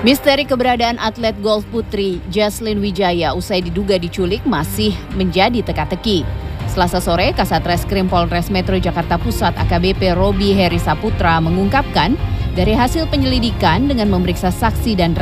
Misteri keberadaan atlet golf putri Jaslyn Wijaya usai diduga diculik masih menjadi teka-teki. Selasa sore, Kasat Reskrim Polres Metro Jakarta Pusat AKBP Robi Heri Saputra mengungkapkan dari hasil penyelidikan dengan memeriksa saksi dan